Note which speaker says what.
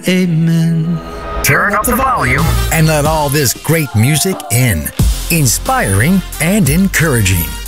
Speaker 1: Amen.
Speaker 2: Turn up the volume and let all this great music in. Inspiring and encouraging.